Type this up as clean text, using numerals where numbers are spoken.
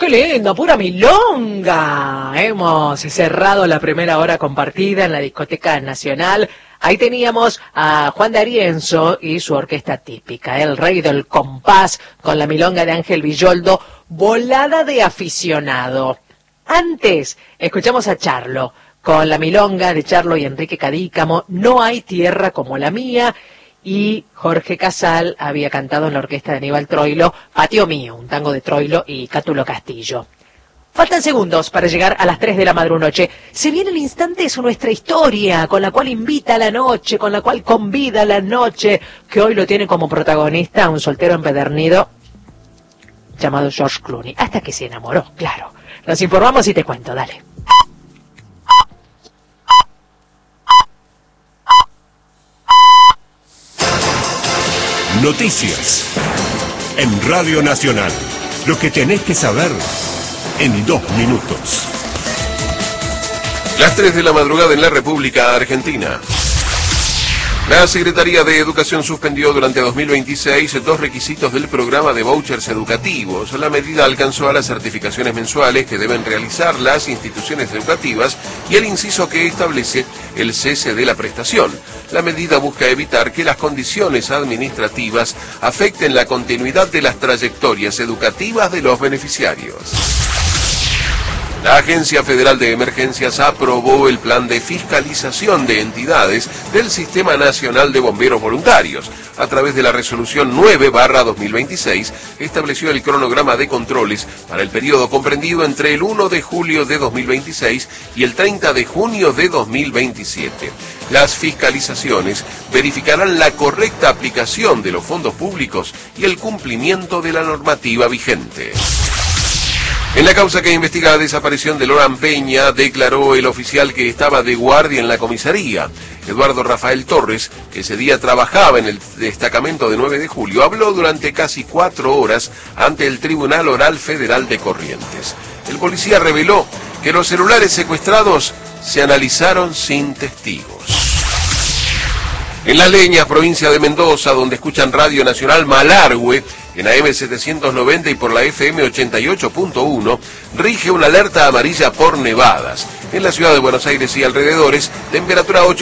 ¡Qué lindo! ¡Pura milonga! Hemos cerrado la primera hora compartida en la Discoteca Nacional. Ahí teníamos a Juan D'Arienzo y su orquesta típica, el rey del compás, con la milonga de Ángel Villoldo, volada de aficionado. Antes, escuchamos a Charlo, con la milonga de Charlo y Enrique Cadícamo, No hay tierra como la mía, y Jorge Casal había cantado en la orquesta de Aníbal Troilo, Patio Mío, un tango de Troilo y Cátulo Castillo. Faltan segundos para llegar a las 3 de la madrunoche. Se viene el instante, es nuestra historia, con la cual invita a la noche, con la cual convida a la noche, que hoy lo tiene como protagonista un soltero empedernido llamado George Clooney, hasta que se enamoró, claro. Nos informamos y te cuento, dale. Noticias en Radio Nacional. Lo que tenés que saber en 2 minutos. Las 3 de la madrugada en la República Argentina. La Secretaría de Educación suspendió durante 2026 2 requisitos del programa de vouchers educativos. La medida alcanzó a las certificaciones mensuales que deben realizar las instituciones educativas y el inciso que establece el cese de la prestación. La medida busca evitar que las condiciones administrativas afecten la continuidad de las trayectorias educativas de los beneficiarios. La Agencia Federal de Emergencias aprobó el plan de fiscalización de entidades del Sistema Nacional de Bomberos Voluntarios. A través de la resolución 9/2026, estableció el cronograma de controles para el periodo comprendido entre el 1 de julio de 2026 y el 30 de junio de 2027. Las fiscalizaciones verificarán la correcta aplicación de los fondos públicos y el cumplimiento de la normativa vigente. En la causa que investiga la desaparición de Loran Peña, declaró el oficial que estaba de guardia en la comisaría. Eduardo Rafael Torres, que ese día trabajaba en el destacamento de 9 de julio, habló durante casi 4 horas ante el Tribunal Oral Federal de Corrientes. El policía reveló que los celulares secuestrados se analizaron sin testigos. En Las Leñas, provincia de Mendoza, donde escuchan Radio Nacional Malargüe, en AM 790 y por la FM 88.1, rige una alerta amarilla por nevadas. En la ciudad de Buenos Aires y alrededores, temperatura 8